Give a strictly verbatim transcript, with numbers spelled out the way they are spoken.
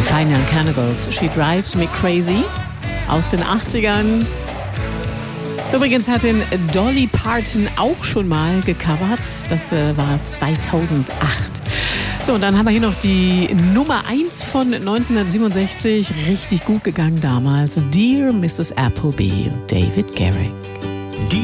Fine Young Cannibals, She Drives Me Crazy aus den achtzigern. Übrigens hat den Dolly Parton auch schon mal gecovert. Das äh, war zweitausendacht. So, und dann haben wir hier noch die Nummer eins von neunzehnhundertsiebenundsechzig. Richtig gut gegangen damals. Dear Missus Appleby, David Garrick.